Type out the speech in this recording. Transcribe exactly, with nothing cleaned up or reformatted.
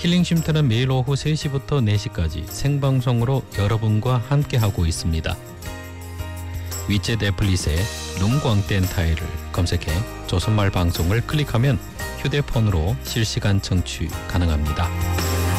힐링 쉼터는 매일 오후 세 시부터 네 시까지 생방송으로 여러분과 함께하고 있습니다. 위챗 애플릿에 눈광땡타이를 검색해 조선말 방송을 클릭하면 휴대폰으로 실시간 청취 가능합니다.